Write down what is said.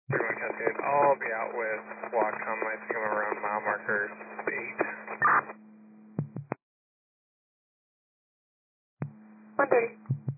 31 Cascade. I'll be out with Wacom. I think I'm around mile marker 8. 130.